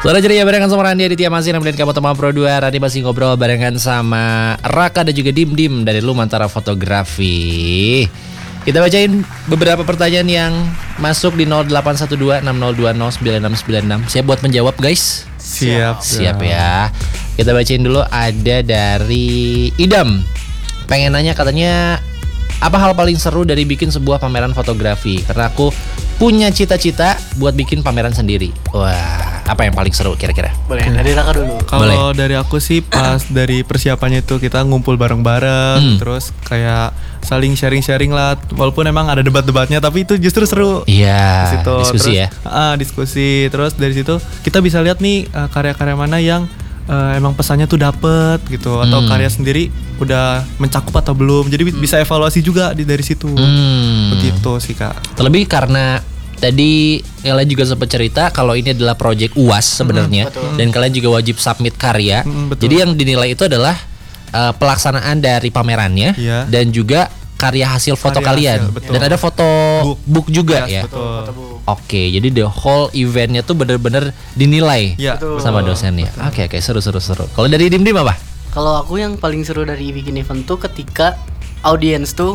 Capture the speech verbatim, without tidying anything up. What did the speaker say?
Suara ceria barengan sama Randy Aditya masih nemenin kamu teman Pro dua. Randy masih ngobrol barengan sama Raka dan juga Dim Dim dari Lumantara Fotografi. Kita bacain beberapa pertanyaan yang masuk di nol delapan satu dua enam nol dua nol sembilan enam sembilan enam. Siap buat menjawab guys? Siap. Siap ya. Kita bacain dulu, ada dari Idam. Pengen nanya, katanya apa hal paling seru dari bikin sebuah pameran fotografi? Karena aku punya cita-cita buat bikin pameran sendiri. Wah, apa yang paling seru kira-kira? Boleh dari Raka dulu. Kalau dari aku sih pas dari persiapannya itu kita ngumpul bareng-bareng, Hmm. terus kayak saling sharing-sharing lah. Walaupun emang ada debat-debatnya, tapi itu justru seru. Iya, Di situ. diskusi Terus, ya. ah, diskusi. Terus dari situ kita bisa lihat nih uh, karya-karya mana yang uh, emang pesannya tuh dapet gitu, atau Hmm. karya sendiri udah mencakup atau belum. Jadi bi- bisa evaluasi juga di dari situ. Hmm. Begitu sih Kak. Terlebih karena tadi kalian juga sempat cerita kalau ini adalah project U A S sebenarnya, betul. dan kalian juga wajib submit karya. Mm, betul. Jadi yang dinilai itu adalah uh, pelaksanaan dari pamerannya, Iya. dan juga karya hasil foto Karya kalian. hasil, betul. Dan ada foto book, Book. juga Yes, ya. betul. Oke, jadi the whole eventnya tuh bener-bener dinilai Ya, Betul. sama dosennya. Oke oke, seru seru seru. Kalau dari Dim Dim apa? Kalau aku yang paling seru dari bikin event tuh ketika audiens tuh